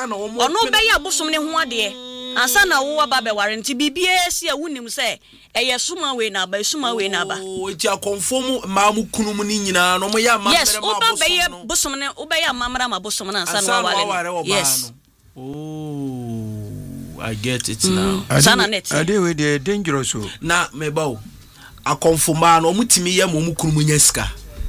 ansa na omo ono be ya bosom ne ho ade ansa na wo aba be ware nti bibia si a wunim se eye suma we na aba o ti akonfom ma mu kunum ni nyina no mo ya ma yes oba be ye bosom ne oba ya mamra ma bosom na ansa na wale yes I get it now. Sana net. Ade we dey dangerous o. Na me ba o. Akonfoma no mutimi ye mo mukunu nya sika.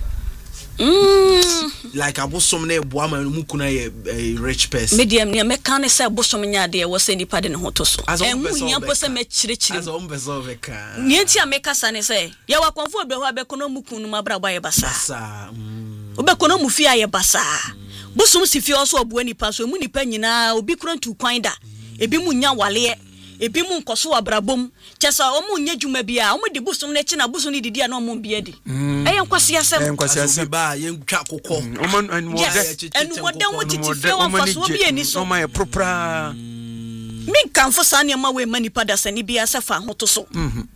Like abosom na eboa ma mu kuna ye rich person. Medium ne me kan say abosom nya de wo say nipa de ne hoto so. Enhu nya po say me chirechire. As on beso be ka. Ni enti ameka sane say ye wa konfo obeho abekono mukunu mabraba ye basa. Obekono mu fi aye basa. Bosom si fi oso oboa nipa so mu nipa nyina obi krontu kwan da. Ebi mu nya wale ebi mu nkoso abrabom chesa omu nya dwuma bia omu de bosom na chi na bosom ni didi na omu bia di enkwase asem ba ye ntwa kokko omu enu wodan wotiti fe wan faso obi eni so omu ye propra min kanfo sane ma we mani pada sani bia se fa hoto so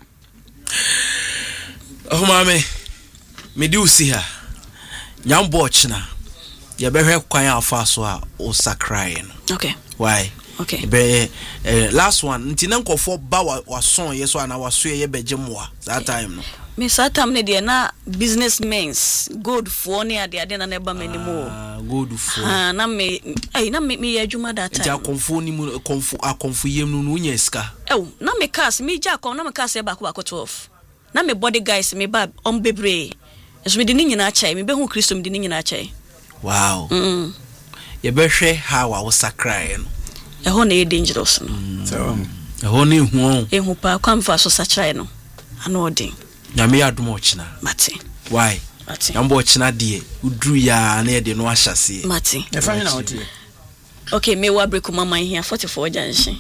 oh mame me di usi ha nyambo ochina ye behwe kwan afa so a o sakrae no okay why okay be last one nti na nkofo ba wa son ye so ana wa so ye begemoa that time no me that time ne de na businessmen good for ne ade na na ba manimo good for na me ye adwuma that time ja konfo ni mu konfo yem no nya ska na me cars me ja kon na me cars e ba ko 12 na me body guys me ba on bebre eso me de ni nyina chai me be hu Kristo me de ni nyina chai wow ye be hwe how wa sakrae no eho na dangerous no so eho ni hu ehu pa kwamfa so sakrae no ana odin nyame adom ochina mate why mate nyambo ochina de udru ya na ye de no ahyase mate e fa na otie okay me wa break mama here 44 junction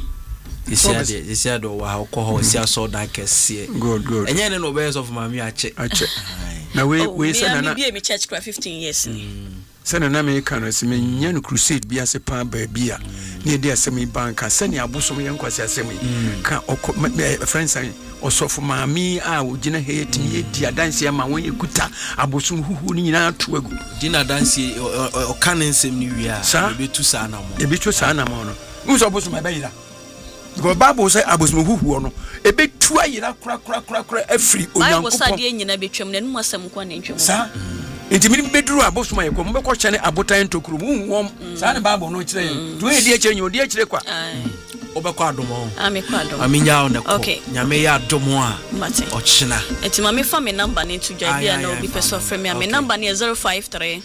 isi ado wa alcohol si aso dan kese good enye ne no be of mami ache na we say na me church for 15 years sene na me kan se me nya no crusade bia se pa ba bia ne dey asemi banka sene abosom ye nkwase asemi ka friends and osofo maami a ogina hetimi ye di adanse ma won ekuta abosom huhu ni nyina to agu dina danse o kanensem ni wia e betu sa na mo no unso abosom abayira go Bible say abosom huhu no e betu ayira kra afri onyankopon Bible say de nyina betwam na num asem kwa na ntwam sa intimi beduru abosom ayekọ mo bekọ chane abotan tokuru wonwom sa ne Bible no kire to e di akire nyo di akire kwa obekọ adomo amekọ adomo aminya on the nyame ya adomo a mate ochina eti mama fa me number ne to dwa bia na obi person frame me number ne 053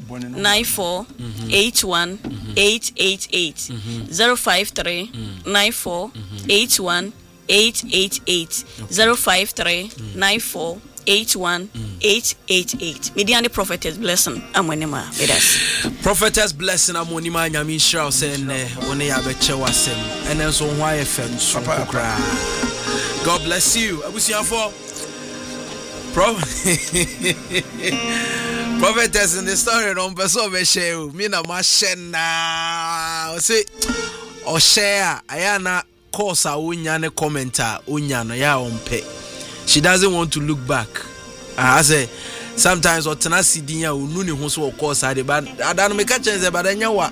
94 81 888 053 94 81 888 053 94 81888 Mediani Prophetess Blessing amonima with us Prophetess Blessing amonima nyami shira say ne one ya beche wasem ene so ho ayefem so kokra God bless you abusiafo Prophetess in the story on person be share me na ma share na o say o share ayana course a unya ne commenter unya no ya ompe. She doesn't want to look back. I say sometimes or tenacity dinya unu ne ho so of course ade but adan me ka chenze but anya wa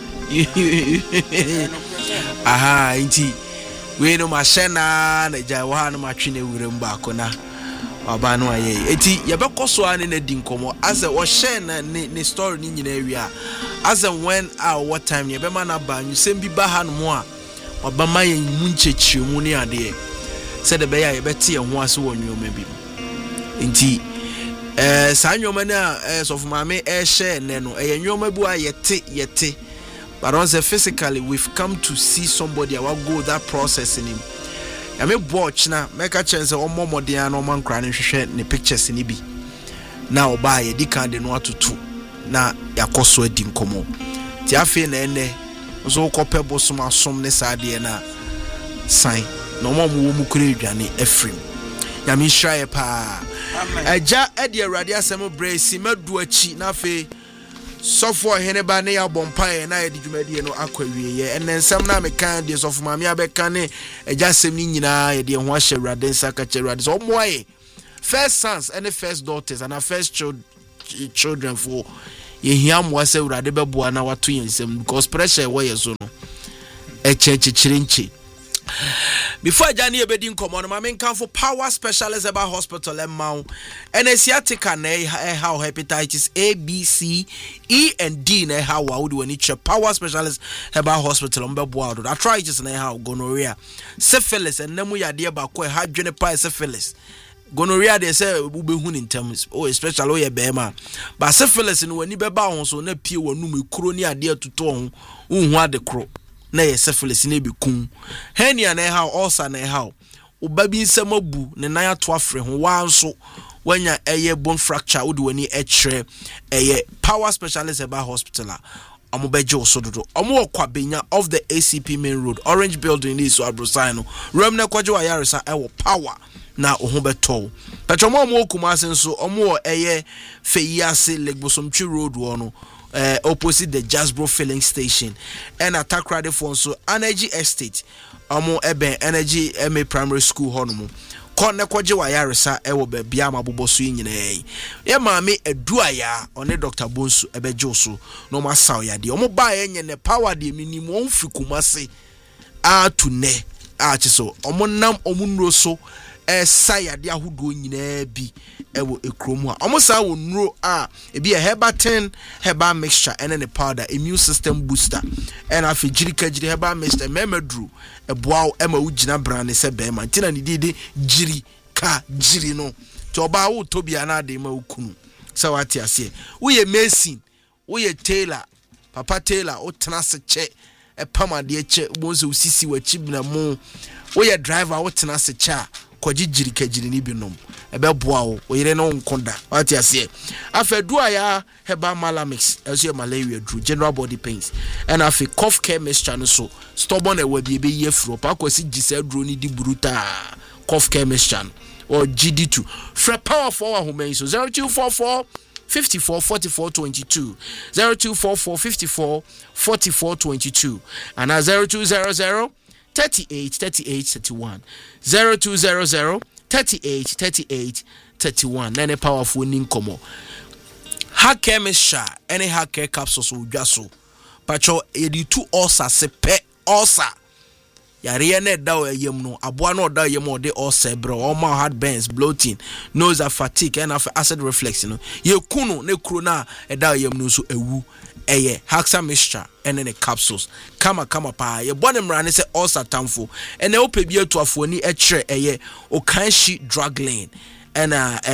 aha inti we no ma share na ja wa no ma twene wurem ba akona aba no aye eti ye be koso ane na di nkomo as o share na ne story ni nyina wi as when what time ye be ma na ba nyusem bi ba ha no mo a oba ma ye mu nchechi mu ne ade said the bear ye beti ye ho ase wo nwoma bi nti sa nwoma na so for mame share ne no ye nwoma bu a yete but once physically we've come to see somebody I will go that process in him I me watch na make a chance o momodian no man kra ne hwehwe ne pictures ni bi na oba ye di kan de no atoto na yakoso adi nkomo ti afi na ene so kope bosom asom ne sade na sign no mo mu kure adwane afrim ya mi hwaye pa eja edi awrade asem brace madu achi na afi sofo hene ba ne ya bompae na ye di dwumadi no akwawie ye enensem na me kan de sofo ma me abeka ne eja asem ni nyina ye de ho ahye awrade nsa ka che awrade so moye first sons and first daughters and first children for ye hia mo ase urade beboa na wato yensem because pressure we yeso no echechichirinchi. Before Johnny Ebedin come on, my main for Power Specialist about hospital and mount and asiatica ne how hepatitis A, B, C, E and D ne how would when each Power Specialist about hospital on Beboado. I try just ne how gonorrhea, syphilis, and nemu ya dear bakwe hydrogen syphilis. Gonorrhea they say ube hun in terms especially oye bema. But syphilis in when you beba on so ne pie wonu kroni adia to ton unwa de kro. Na ye syphilis ne be kum hernia na how ulcer na how obabi nsem abu ne nan ato afre ho wanso wanya eye bone fracture wode wani ekre eye Power Specialist about hospital amobeje osododo omo kwabenya of the ACP main road Orange building is so abrosano rem na kwaje wa yaresa ewo Power na oho beto petromo mo kumase nso omo eye feyiase legbosomtwi road wono opposite the Jasbro filling station and attack ready for so Energy Estate amo ebe Energy MA Primary School honomo konne kwaje wa yaresa ewo be bia maboboso nyina ye maame eduaya one Dr. Bonsu ebejoso no masaw ya de omo ba ye ne Power de minimum onfikumase a to ne a chiso omo nam omo nro so sayade ahodo nyina bi ewo ekromu a omosa wo nuro a ebi a herbal herbal mixture and the powder immune system booster and afi jirikajiri herbal mixture memedru eboa ema ugina brand se be ma tina ni didi jiri ka jiri no to oba wo tobia na de ma ukunu se wati ase wo ye medicine wo ye tailor papa tailor o tena se che pamade che bonzo usisi wa chibna mo wo ye driver wo tena se cha kwaji jirikajiri ni binom ebe boa wo yire no nkonda wati ase afedua ya heba malamix eso malaria dru general body pains and afi cough care mixture no so stubborn ewa bi ebe yefro pa kwasi gisa dru ni di buruta cough care mixture or GD2 for Power for home so 0244 54 44 22 0244 54 44 22 and 0200 38 38 31 0200 38 38 31 nane powerful ninkomo hack chemistry any hack care capsules udwaso pacho edi two ulcer se pe ulcer yare na da oyem no aboa na oda oyem ode ulcer bro all my heart burns bloating nose fatigue and acid reflux no ye kunu ne kuro na eda oyem no so ewu eye haxa mixture and then capsules kama pa ye bone mrane se ulcer tamfo and e opebie atuafo ni ekre eye o kan shi drug lane and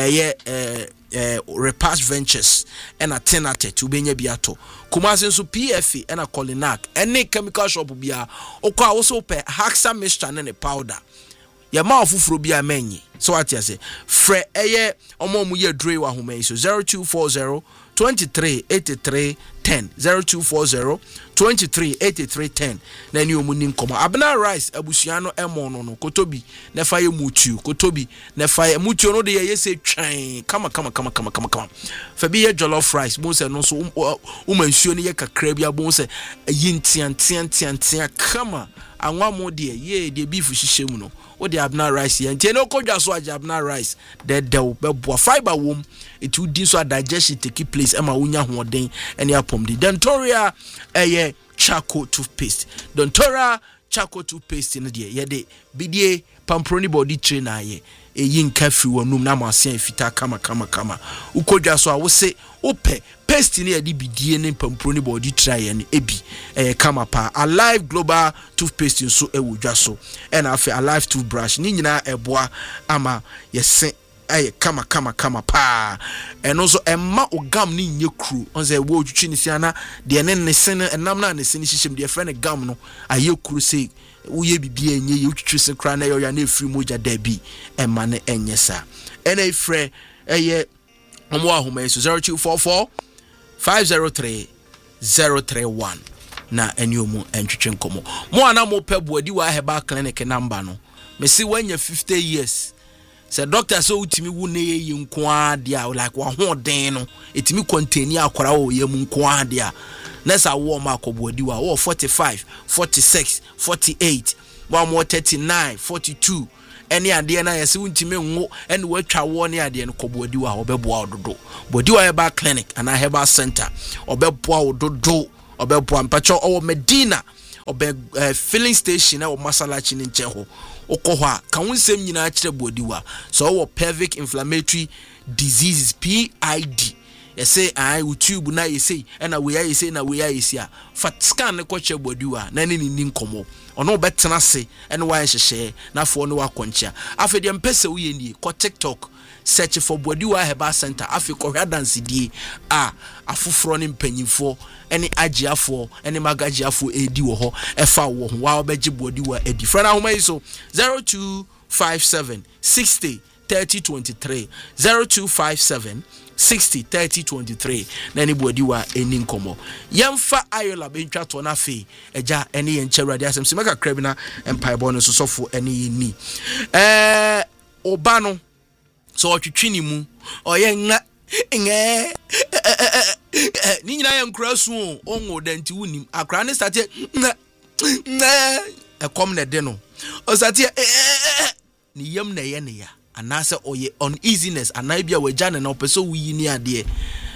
Repass Ventures and a tenate to benya biato kumase nso PFA and a Colinac any chemical shop bia okwa also pe haxa mixture and a powder ya ma ofufuro bia menyi so what you say fre eye omo mu ye dre wa homa so 0240 23 83 10 0240 23 83 10 na ni omu ni nkoma abna rice abusuano emo no kotobi na fa ye mutu kotobi na fa ye mutu no de ye se twan kama fa bi ye jollof rice bon se no so umansuo ni ye kakra bi abon se yintian kama anwa mo de ye de beef hihye mu no o de abna rice ye ntie no kodwa so abna rice de bebo fiber wom it would din so digestion take place ema wonya hoden ene apom di Dentoria charcoal toothpaste Dentoria charcoal toothpaste ne de ye de bidie pamproni body trainer ye yin kafi wonum na masen fita kama ukodwa so a wo se ope paste ne yedi bidie ne pamproni body trainer ne ebi kama pa Alive Global toothpaste so ewodwa so and afi Alive toothbrush ni nyina eboa ama yesen kama pa and also emma ogam ni nye kru onze wo twitwi ni siana de ne sen enam na ne sen hihim de friend gam no aye kru sei uye bibia enye ye twitwi se kra na yo ya na efri moja da bi emma ne enye sa ena efre omo ahoma so 0244 503 031 na enyomu entwetwe nkomo mo ana mo pebuadi wa heba clinic number no me si wanya 50 years say doctor so utimi wu ne ye nko ade a like wa ho den no etimi contain akwara wo ye mu nko ade a na sa wo ma akobuadi wa wo 45 46 48 one more 39 42 ene ade na yesi untime ngo ene watwa wo ne ade no kobodiwa obeboa ododo bodiwa heba clinic ana heba center obeboa ododo obeboa mpacho owo Medina obe filling station na o Masalachi ni nche ho okoho a kan wonsem nyina kire bodiwa so owo pelvic inflammatory diseases PID say I YouTube na say na we say na we say fat scan ne kwache bodiwa na ne ni nkomo ono betena se ene wa nhehye na fo no wakonchia afede mpese wo yeni ko TikTok search for bodiwa heba center afi ko hwa dance die afoforo ne mpanyimfo ene agiafo ene magagiafo edi wo ho efa wo ho wa obegi bodiwa edi frana homa iso 0257 60 3023 0257 60 3023 na anybody wa eni nkomo yemfa ayola bentwa to na fe eja ene ye ncherade asem se maka krabina empire bono so sofo ene ye ni oba no so otwetwini mu oye nga ni nyina ye nkura su onwo danti wunim akra ne start ekom na de no o start ni yem na ye ne ya anase oye uneasiness anabia wajane na opeso wuyi ni ade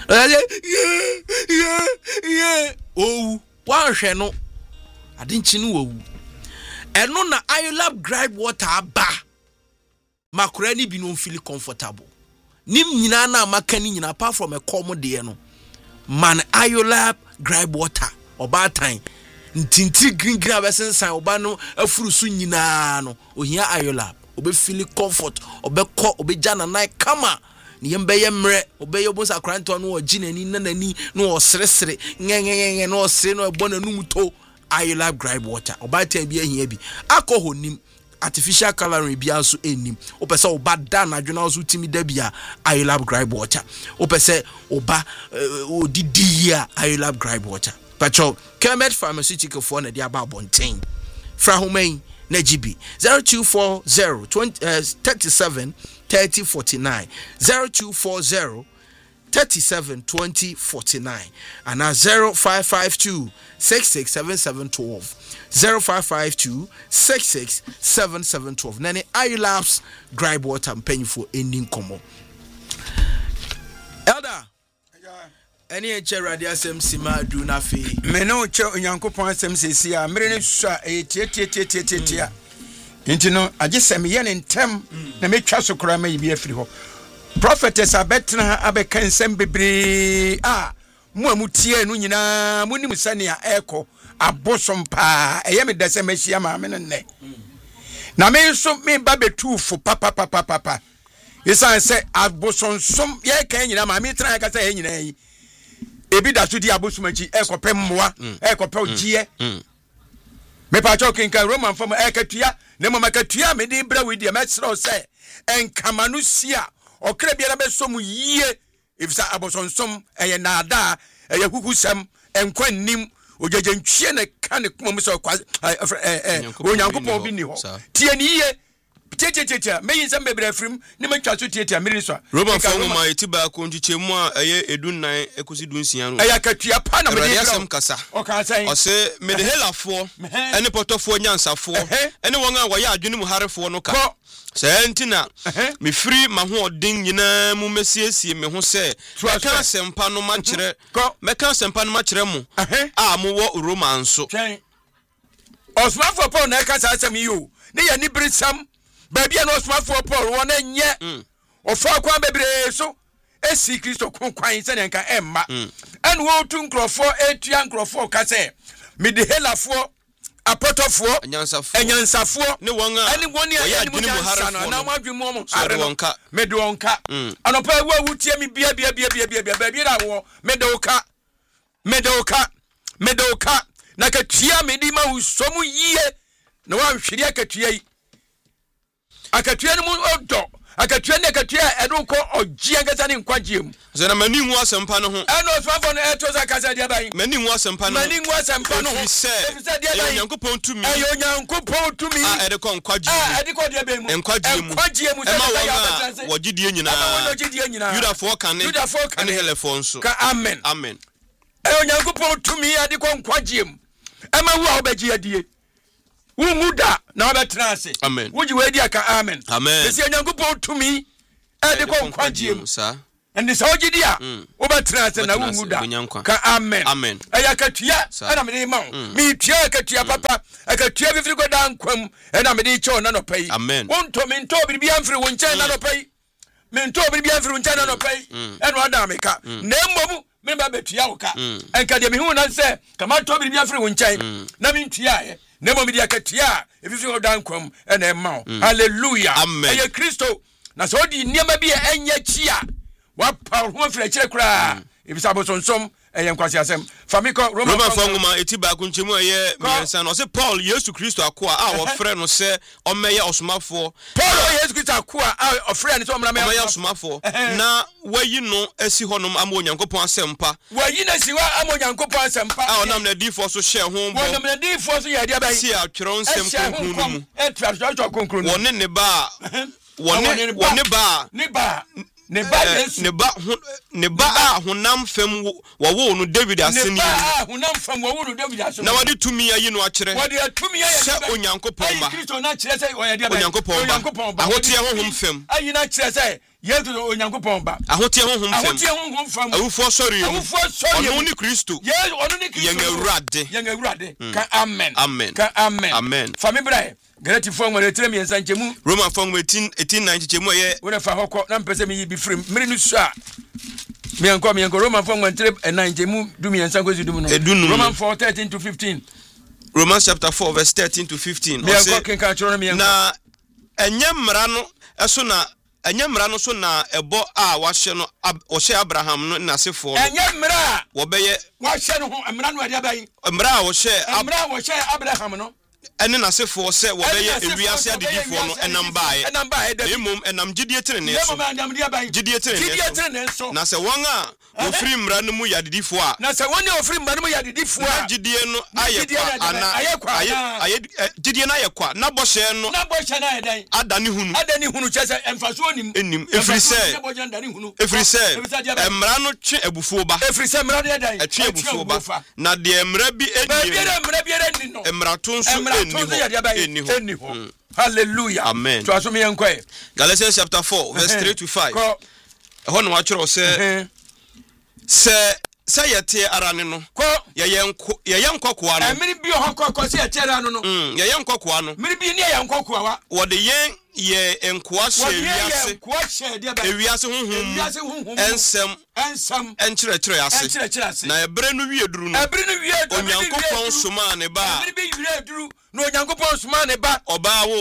oh wa hwe no ade nchi no wu eno na IOLAP gripe water aba makura ni bi no feel comfortable nim nyina na maka ni nyina apart from a common de no man IOLAP gripe water oba tan ntinti green green abesensan oba no afuru su nyina no ohia IOLAP obe feel comfort obe ko obe jana na kama ni yembe yemre obe yobonsa akranto no oginani nanani no osresre nyenyenyen no osre no ebona numuto IOLAP gripe water oba tan bi ahia bi alcohol nim artificial coloring bi aso enim opese oba da na dwena oso timi da bia IOLAP gripe water opese oba odidi ya IOLAP gripe water pacho Kemet pharmaceutical for na dia ba bonten fra homen na GB 0240 37 30 49 0240 37 20 49 and 0552 667712 0552 667712 nani IOLAP's gripe water mpanyfo ending komo elder any enche asem sima du na fe me no che onyankopon asem sesi a mere ne sua tie nti no agesem ye ne ntem na metwa so kora ma yibi afiri ho prophetess abetna abeka nsem bebre mu amutie no nyina munim sane a eko abosom pa eye me dase mahia ma me ne na me so me ba betufo papa yesan se abosonsom ye kan nyina ma me tra ka se ye nyina yi ebi da so di abosumachi ekopem moa ekopem gie me pa chokin kan Roman fam ekatua ne mama katua me di bra we di me sro se enkamanu sia okra bia na be so mu yie ifisa abosonsom eye nada eye huhusam enkwannim ojejenchie ne kan ne kuma so kwa onyankopon bi ni ho tie ni yie tietia me yin sam bebre afrim ne matwa so tietia miri so Roman fam ma etiba ko ntwechemu a eye edunnan ekosi dunsia no aya katua pa na me di asem kasa o kan sai o se me de helafo ene potofo nyansafo ene won a wo ya adwene mu harefo no ka sentina me free mahoodin nyina mu mesiesie me ho se meka sempa no ma kire mu a mo wo Roman so osmafo Paul na ka sa asem yo ne ya ni brisam babia no osmafo Paul won enye ofa kwa bebre so esi Kristo kwan se nka emma en wo tu nkrofo etua nkrofo ka se me de helafo apotofo enyansafo ne won a ani woni ya ni mu harefo na mo adwemo mo wonka me de wonka anopa wo wutie mi bia babia da wo me de oka na katua me di ma usomu yie na wa hwiri akatua yi akatua ni mu odo akatua ne katua edo ko ogie ngasa ne nkwagye mu ze na mani nwu asempa no ho eno osfafo no eto za kasa dia ban mani nwu asempa no efisa dia ban Onyankopon tumi Onyankopon tumi ede ko nkwagye ede ko dia ban mu nkwagye mu se ya wogidie nyina Yudafo kane ene helefo nso ka amen Onyankopon tumi ade ko nkwagye mu ema wu a obegye adie Wumuda na betra ase. Amen. Woji wedi aka amen. Amen. Ese Nyankopɔn tumi de ko nkwagye sa. And this ogidia obetra ase na wumuda. Ka amen. Amen. Ayakatua ana me ma. Me tua akatua papa. Akatua bi firi go dan kwam na me de cho na no pai. Amen. Wonto me nto bi bia mfiri wo nkyɛn na no pai. Me nto bi bia mfiri wo nkyɛn na no pai. Ɛno ada me ka. Na mmom me ba betua wo ka. Enka de me hu na sɛ kama to bi bia mfiri wo nkyɛn na me ntua ye. Na mmom de akatua e firi go dan kwam na ma. Hallelujah. Eye Kristo na so di nneɛma bi enya chia. Wapa ho afira kire kura ebisa bosonsom eye nkwase asem famiko Roman fanguma etiba kunchemu eye miensa no se Paul Yesu Kristo akoa a wofre no se omeye osomafo Paul Yesu Kristo akoa a ofre no se omeye osomafo na wayi no asi honom amonyankopon asempa wayi na siwa amonyankopon asempa a onam na difo so hye ho bo onam na difo so ye dia ba si atwero nsem konkunu mu etwa konkunu woni ne ba woni ba ne ba honam fam wo no David aseni ne ba honam fam wo no David aseni na wadi tumi ayi no akire wadi tumi ayi se onyankopɔn ba Kristo na kire se oyade ba onyankopɔn ba ahotie honhom fam ayi na kire se yesu onyankopɔn ba ahotie honhom fam awufo sori ono ni Kristo yes ono ni Kristo yen awurade ka amen ka amen fami brai Galati fo ngwe retre mi ensanchemu Roman fo ngwe 18:9 chemu ye wona fa hokọ na mpese mi bi frem mmiri nu so a mi enko Roman fo ngwe 3:9 chemu du mi ensanko si dum no Roman 4:13 to 15 Romans chapter 4 verse 13 to 15 mi enko kenka choro mi enko na enyemra no eso na enyemra no so na ebo a wahye no ohye Abraham no nasefo enyemra wo beye wahye no ho emra no ade abai emra a wohye Abraham no ene nasefo se wo beye ewiase adedifo no enam bae emom enam gidie trene so na se won a ofiri mra no mu yadedifo a na se won a ofiri mra no mu yadedifo a gidie no ayekwa ana gidie na ayekwa na bohye no na edan adane hunu chese emfaso onim efiri se emra no twe abufuo ba efiri se mra no edan atwe abufuo ba na de emra bi eni no emra to nso eni ho hallelujah amen to asome yenkwe Galatians chapter 4 verse 3 to 5 ho no wachiro se yete arane no ye yenkokoa no emiri bi ho kokko se yete arane no ye yenkokoa no miri bi ne ye yenkokoa wa wo de ye enkoa hye ewiase honhom ensem enkyerɛkyerɛ ase na ebere no wie duru no onyankopɔn soma ne ba ebere bi wie duru no onyankopɔn soma ne ba oba wo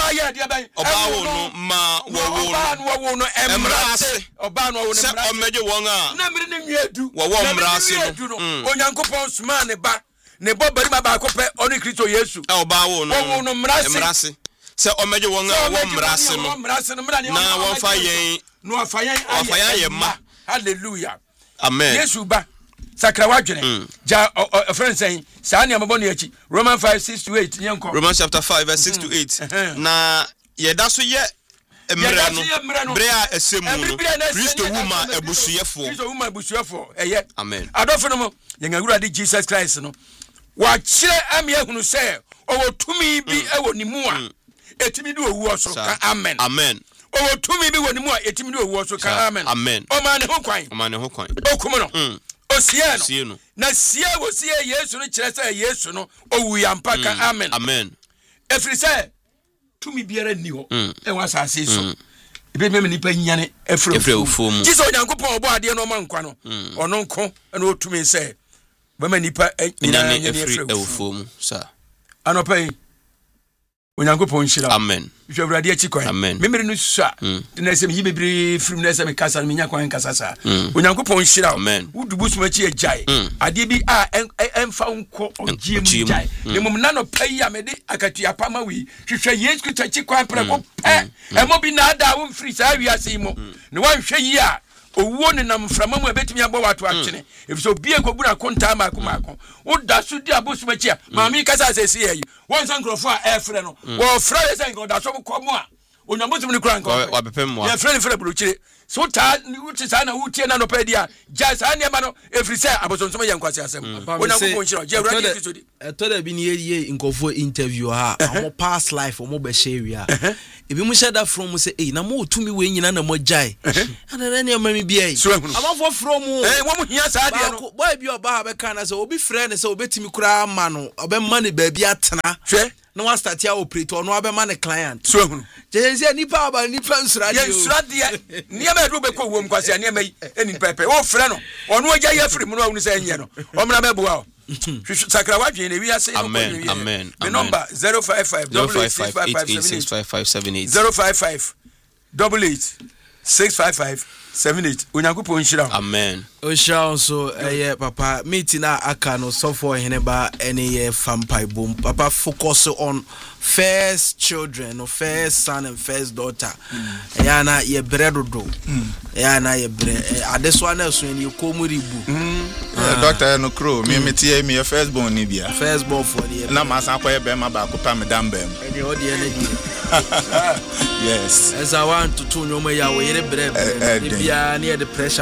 no ma wo no emrase oba no wo no emrase omege won a na mere ne wie du wo emrase no onyankopɔn soma ne ba ne bo bari ma ba akopɛ oni Kristo Yesu oba wo no emrase se omege won a wo emrase no na wo fa yen no afayan ye ma hallelujah amen Yesu ba sakra wadwene ja friend saying sa ne amabɔ ne achi Roman 5:6 to 8 yenko Romans chapter 5 verse 6 to 8 na yeda so ye emre no bre a esemu no Kristo wuma abusuyefo eye amen adofo no mo yen awurade Jesus Christ no wa kyerɛ ame ahunu sɛ owo tumi bi ewo ni mu a etimi di owu so ka amen owo tumi bi woni mu a etimi di owu so ka amen o ma ne ho kwan okumu no osie no na sie wo sie Yesu no kyerɛ sɛ Yesu no owu yampa ka amen efiri sɛ tumi biara ni ho e wa asase so ebe me nipa nyane efiri ofumu Jesus onyankopɔn obo ade no ma nkwa no ɔno nko na otumi sɛ bama nipa nyane efiri ofumu sa anopai onyankopɔn nhyira amen hwɛ awurade akyi kwan memere no sua de na sɛ meyi bebree firim na sɛ mekasa no menya kwan nkasa saa onyankopɔn nhyira wodubu soma akyi agyae adeɛ bi a ɛmfa nkɔ ɔgye mu gyae ne mmom na no pa yi a mede akatua pa ma wei hwehwɛ Yesu Kristo akyi kwan prɛko pɛ ɛmɔ bi na ada wo mfiri saa wiase yi mu ne wanhwɛ yi a owuo ne nam frama mu ebetimi abɔ wato atwene efisɛ obi ekobu na konta maako woda so di abosoma kia maami kasa asesi yi won san krofo a efre no wo fra ye san ko da so ko mu a onyambotum ni kura nko wa bepem mo ya friend buruchire so ta wuti sa na wuti na no pedia ja sa ne ma no every say abosonsom ya nkwase asem onyambo nchiro je awurade etudi etoda bi ni ye nkofo interview ha amo past life omo be share wi a ebi mu shada from say na mo otumi we nyina na mo jai ana ne ma mi bia yi amafo from wo mu hia sa de no boy bi oba ha be kana say obi friend say obetimi kura ma no obe ma ne ba bi atena hwe no one start ya operator no abema ne client so ehunu je say nipa aba nipa nsura de ye nsura de niam edu be ko wom kwase niam yi eni pepe o frɛ no ɔno agya ye frɛ mu no ɔno sɛ enye no ɔmra mɛboa o sakra wadwen ne wiase no amen amen the number 055 055 65578 onyankopɔn nhyira amen o shall so papa meeting na aka no so for heneba any vampire boom papa focus on first children or first son and first daughter na ye bredodo na ye bre adeso na so ni komuribu doctor no crow me tie me first born ni bia first born for the na ma san kwa be ma ba ko pa me dam bem any odi energy yes as I want to tune your way ya we bre bia near the pressure